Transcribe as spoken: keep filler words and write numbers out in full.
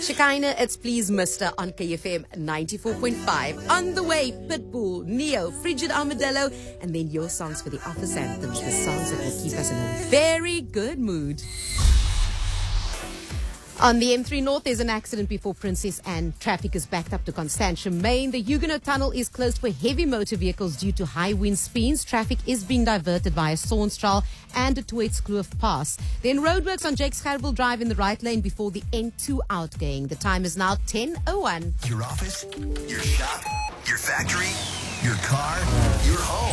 Shekinah, it's Please Mister on K F M ninety-four point five. On the way, Pitbull, Neo, Frigid Armadillo, and then your songs for the office anthems, the songs that will keep us in a very good mood. On the M three North, there's an accident before Princess Anne. Traffic is backed up to Constantia Main. The Huguenot Tunnel is closed for heavy motor vehicles due to high wind speeds. Traffic is being diverted via Saunstraal and Toetskloof Pass. Then roadworks on Jakes Gerwel Drive in the right lane before the N two outgoing. The time is now ten oh one. Your office, your shop, your factory, your car, your home.